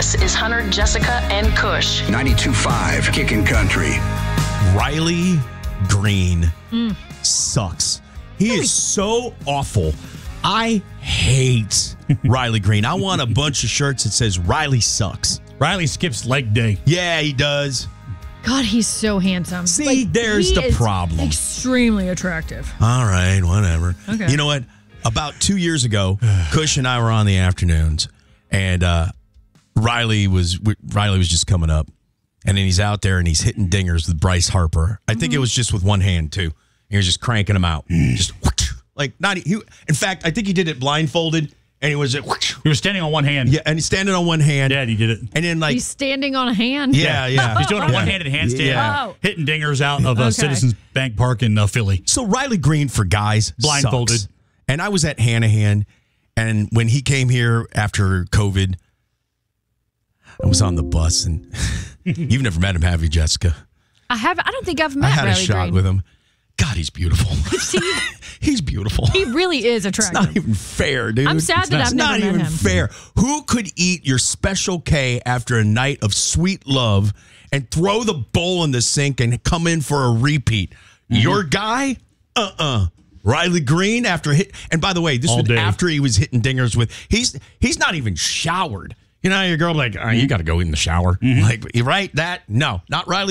This is Hunter, Jessica, and Kush. 92.5 Kickin' Country. Riley Green sucks. He is so awful. I hate Riley Green. I want a bunch of shirts that says Riley sucks. Riley skips leg day. Yeah, he does. God, he's so handsome. See, there's the problem. Extremely attractive. All right, whatever. Okay. You know what? About 2 years ago, Kush and I were on the afternoons, and Riley was just coming up, and then he's out there and he's hitting dingers with Bryce Harper. I think it was just with one hand too. He was just cranking them out, just like not. In fact, I think he did it blindfolded, and he was He was standing on one hand. yeah, and he's standing on one hand. Yeah, he did it. And then He's standing on a hand. yeah. He's doing a one-handed handstand, Yeah. Oh. hitting dingers out of Citizens Bank Park in Philly. So Riley Green for guys Blindfolded. sucks. And I was at Hanahan, and when he came here after COVID, I was on the bus, and you've never met him, have you, Jessica? I don't think I've I met had Riley a shot Green. with him. God, he's beautiful. He's beautiful. He really is It's attractive. not even fair, dude. I'm sad that I've never not met even him. fair. Who could eat your Special K after a night of sweet love and throw the bowl in the sink and come in for a repeat? Your guy? Riley Green after hit. And by the way, this All was day. after he was hitting dingers with. He's not even showered. You know, your girl like, you got to go in the shower. Like, you right? That no, not Riley.